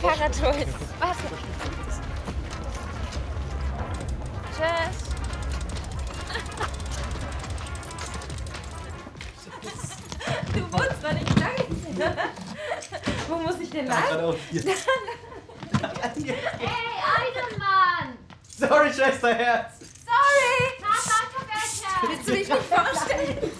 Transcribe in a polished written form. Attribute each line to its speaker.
Speaker 1: Paradol. Warte. Tschüss. Du wohnst zwar nicht lange. Wo muss ich denn lang?
Speaker 2: Hey, Eisenmann!
Speaker 3: Sorry, Schwesterherz!
Speaker 2: Sorry! Willst du dich nicht vorstellen?